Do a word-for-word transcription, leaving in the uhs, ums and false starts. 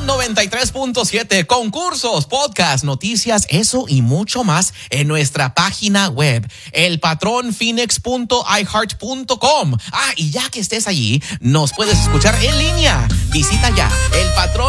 noventa y tres punto siete, concursos, podcast, noticias, eso y mucho más en nuestra página web, el patrón phoenix punto i heart punto com. Ah, y ya que estés allí, nos puedes escuchar en línea. Visita ya el patrón